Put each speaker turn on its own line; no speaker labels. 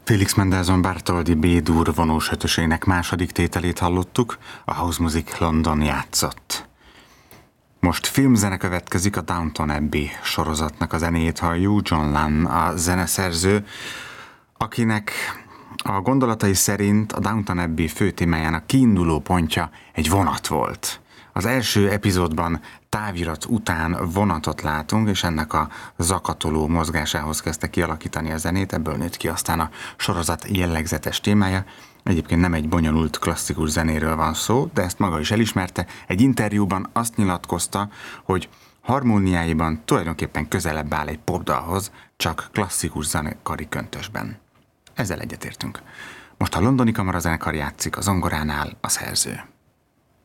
Félix Mendelssohn Bartholdy B-dur vonós ötösének második tételét hallottuk, a House Music London játszott. Most filmzene következik, a Downton Abbey sorozatnak a zenéjét halljuk. John Lunn a zeneszerző, akinek a gondolatai szerint a Downton Abbey fő témájának kiinduló pontja egy vonat volt. Az első epizódban távirat után vonatot látunk, és ennek a zakatoló mozgásához kezdte kialakítani a zenét, ebből nőtt ki aztán a sorozat jellegzetes témája. Egyébként nem egy bonyolult klasszikus zenéről van szó, de ezt maga is elismerte. Egy interjúban azt nyilatkozta, hogy harmóniáiban tulajdonképpen közelebb áll egy popdalhoz, csak klasszikus zenekari köntösben. Ezzel egyetértünk. Most a Londoni Kamarazenekar játszik, a zongoránál a szerző.